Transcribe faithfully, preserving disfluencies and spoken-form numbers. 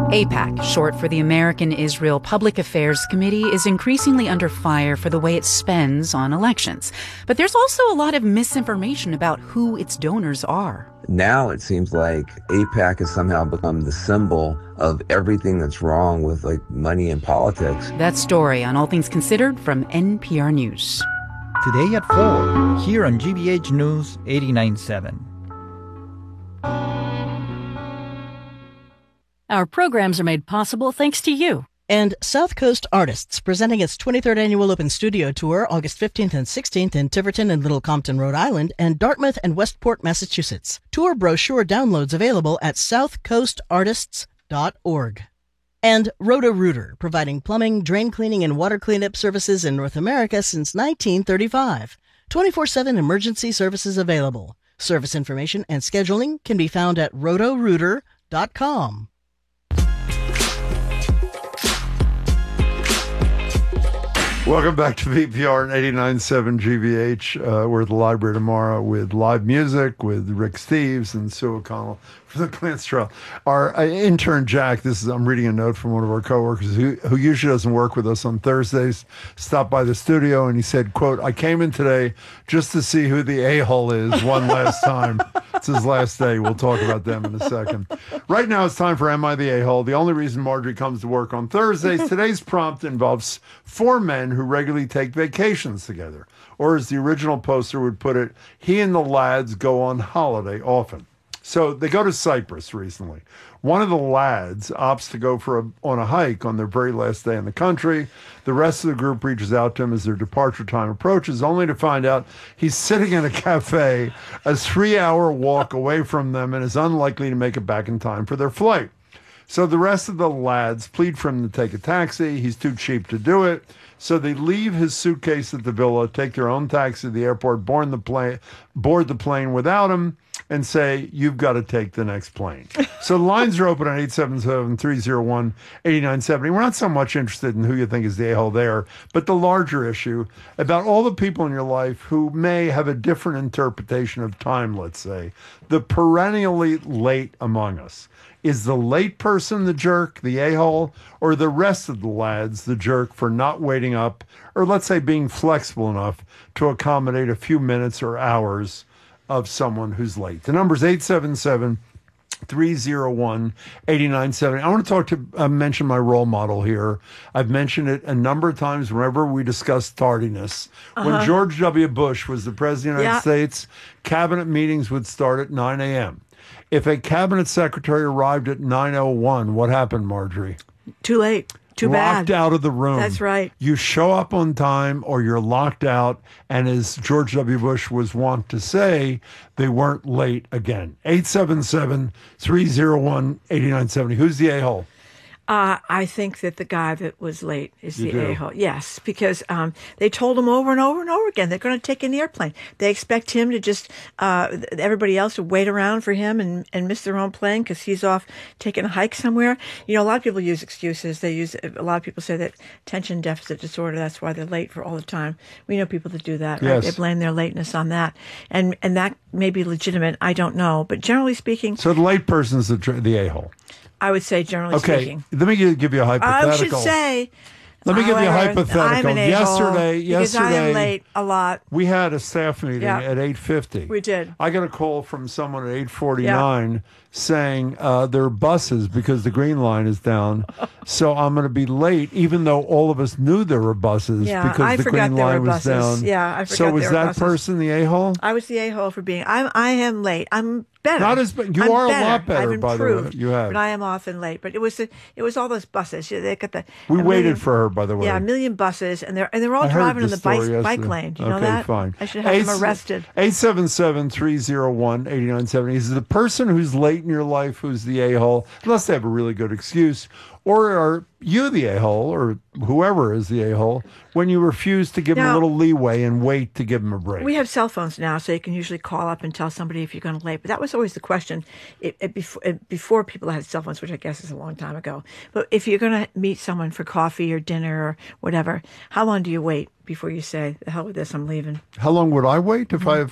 AIPAC, short for the American Israel Public Affairs Committee, is increasingly under fire for the way it spends on elections. But there's also a lot of misinformation about who its donors are. Now it seems like AIPAC has somehow become the symbol of everything that's wrong with like money and politics. That story on All Things Considered from N P R News. Today at four, here on G B H News eighty-nine point seven. Our programs are made possible thanks to you. And South Coast Artists, presenting its twenty-third Annual Open Studio Tour August fifteenth and sixteenth in Tiverton and Little Compton, Rhode Island, and Dartmouth and Westport, Massachusetts. Tour brochure downloads available at south coast artists dot org. And Roto-Rooter, providing plumbing, drain cleaning, and water cleanup services in North America since nineteen thirty-five. twenty-four seven emergency services available. Service information and scheduling can be found at roto rooter dot com. Welcome back to V P R and eighty-nine point seven G B H. Uh, we're at the library tomorrow with live music with Rick Steves and Sue O'Connell for the Glantz Trail. Our uh, intern, Jack, this is I'm reading a note from one of our coworkers who, who usually doesn't work with us on Thursdays, stopped by the studio and he said, quote, I came in today just to see who the a-hole is one last time. It's his last day. We'll talk about them in a second. Right now it's time for Am I the A-hole? The only reason Marjorie comes to work on Thursdays. Today's prompt involves four men who regularly take vacations together. Or as the original poster would put it, he and the lads go on holiday often. So they go to Cyprus recently. One of the lads opts to go for a, on a hike on their very last day in the country. The rest of the group reaches out to him as their departure time approaches, only to find out he's sitting in a cafe a three-hour walk away from them and is unlikely to make it back in time for their flight. So the rest of the lads plead for him to take a taxi. He's too cheap to do it. So they leave his suitcase at the villa, take their own taxi to the airport, board the plane, board the plane without him, and say, you've got to take the next plane. So the lines are open on eight seven seven, three oh one, eight nine seven oh. We're not so much interested in who you think is the a-hole there, but the larger issue about all the people in your life who may have a different interpretation of time, let's say, the perennially late among us. Is the late person the jerk, the a-hole, or the rest of the lads the jerk for not waiting up, or let's say being flexible enough to accommodate a few minutes or hours of someone who's late? The number's eight seven seven, three oh one, eight nine seven oh. I want to talk to, uh, mention my role model here. I've mentioned it a number of times whenever we discuss tardiness. Uh-huh. When George W. Bush was the president of the United yeah. States, cabinet meetings would start at nine a.m. If a cabinet secretary arrived at nine oh one, what happened, Marjorie? Too late. Too bad. Locked out of the room. That's right. You show up on time or you're locked out. And as George W. Bush was wont to say, they weren't late again. eight seven seven, three oh one, eight nine seven oh. Who's the a-hole? Uh, I think that the guy that was late is You the do? a-hole. Yes, because um, they told him over and over and over again they're going to take an airplane. They expect him to just, uh, everybody else to wait around for him and, and miss their own plane because he's off taking a hike somewhere. You know, a lot of people use excuses. They use, a lot of people say that attention deficit disorder, that's why they're late for all the time. We know people that do that, right? Yes. They blame their lateness on that. And and that may be legitimate. I don't know. But generally speaking. So the late person's the, the a-hole. I would say generally okay, speaking. Let me give you a hypothetical. I should say. Let me give you a however, hypothetical. I'm an yesterday, because yesterday, I am late a lot. We had a staff meeting Yeah. at eight fifty. We did. I got a call from someone at eight forty-nine yeah. saying uh, there are buses because the green line is down. So I'm going to be late, even though all of us knew there were buses yeah, because I the forgot green there line were was buses. down. Yeah, I forgot So was there were that buses. person the a-hole? I was the a-hole for being. I'm. I am late. I'm better. Not as you I'm are better. a lot better, I've by the way. improved, You have. but I am often late. But it was the, it was all those buses. They got the. We a waited million, for her, by the way. Yeah, a million buses, and they're and they're all I heard driving in this the bike story bike yesterday. lane. Do you know okay, that? fine. I should have them arrested. eight seven seven, three oh one, eight nine seven oh. Is the person who's late in your life who's the a-hole, unless they have a really good excuse, or are you the a-hole, or whoever is the a-hole, when you refuse to give Now, them a little leeway and wait to give them a break? We have cell phones now, so you can usually call up and tell somebody if you're going to late. But that was always the question it, it, before, it, before people had cell phones, which I guess is a long time ago. But if you're going to meet someone for coffee or dinner or whatever, how long do you wait before you say, the hell with this, I'm leaving? How long would I wait if mm-hmm. I have